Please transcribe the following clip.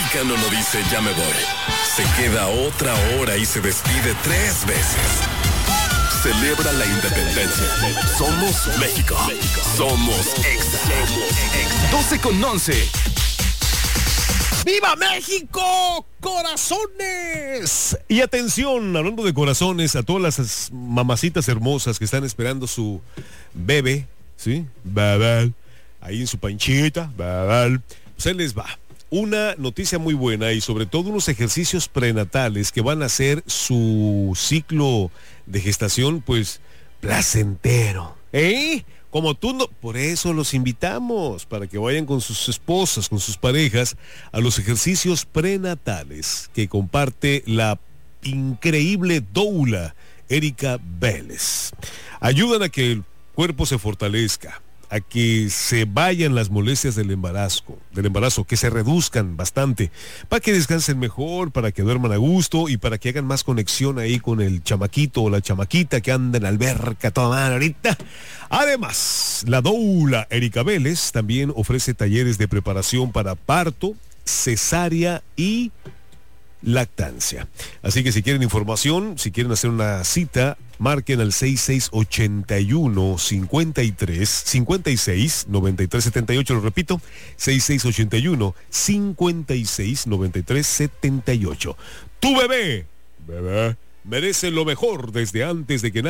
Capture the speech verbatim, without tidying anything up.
mexicano no dice ya me voy. Se queda otra hora y se despide tres veces. Celebra la independencia. Somos México. Somos Exa. doce con once. ¡Viva México! ¡Corazones! Y atención, hablando de corazones, a todas las mamacitas hermosas que están esperando su bebé, ¿sí? Babal, ahí en su panchita, babal. Pues ahí les va. Una noticia muy buena y sobre todo unos ejercicios prenatales que van a hacer su ciclo de gestación, pues, placentero. ¿Eh? Como tú no, por eso los invitamos, para que vayan con sus esposas, con sus parejas, a los ejercicios prenatales que comparte la increíble doula Erika Vélez. Ayudan a que el cuerpo se fortalezca, a que se vayan las molestias del embarazo, del embarazo, que se reduzcan bastante, para que descansen mejor, para que duerman a gusto y para que hagan más conexión ahí con el chamaquito o la chamaquita que anda en la alberca toda madre ahorita. Además, la doula Erika Vélez también ofrece talleres de preparación para parto, cesárea y lactancia. Así que si quieren información, si quieren hacer una cita, marquen al seis seis ocho uno, cinco tres, cinco seis, nueve tres siete ocho, lo repito, seis seis ocho uno, cinco seis, nueve tres siete ocho. Tu bebé, bebé, merece lo mejor desde antes de que